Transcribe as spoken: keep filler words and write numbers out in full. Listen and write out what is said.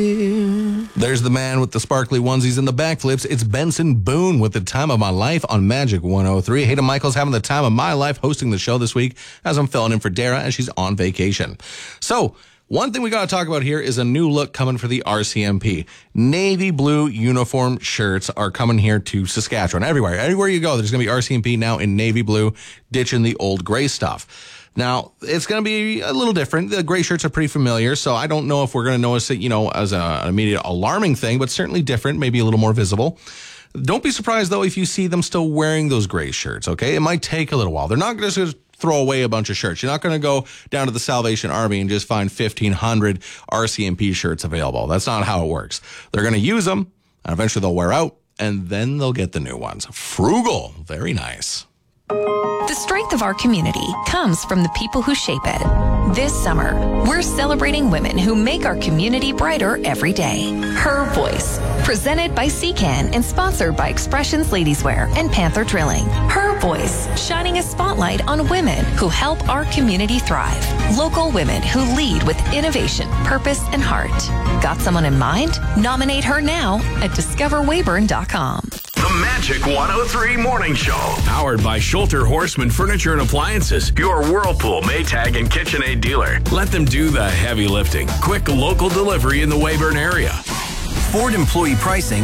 There's the man with the sparkly onesies and the backflips. It's Benson Boone with the time of my life on Magic one oh three. Hayden Michaels having the time of my life hosting the show this week as I'm filling in for Dara as she's on vacation. So, one thing we got to talk about here is a new look coming for the R C M P. Navy blue uniform shirts are coming here to Saskatchewan. Everywhere. Everywhere you go, there's going to be R C M P now in navy blue, ditching the old gray stuff. Now, it's going to be a little different. The gray shirts are pretty familiar, so I don't know if we're going to notice it, you know, as a, an immediate alarming thing, but certainly different, maybe a little more visible. Don't be surprised, though, if you see them still wearing those gray shirts, okay? It might take a little while. They're not just going to throw away a bunch of shirts. You're not going to go down to the Salvation Army and just find fifteen hundred R C M P shirts available. That's not how it works. They're going to use them, and eventually they'll wear out, and then they'll get the new ones. Frugal. Very nice. The strength of our community comes from the people who shape it. This summer, we're celebrating women who make our community brighter every day. Her Voice, presented by C CAN and sponsored by Expressions Ladieswear and Panther Drilling. Her Voice, shining a spotlight on women who help our community thrive. Local women who lead with innovation, purpose, and heart. Got someone in mind? Nominate her now at discover weyburn dot com. The Magic one oh three Morning Show. Powered by Schulter Horseman Furniture and Appliances. Your Whirlpool, Maytag, and KitchenAid dealer. Let them do the heavy lifting. Quick local delivery in the Weyburn area. Ford employee pricing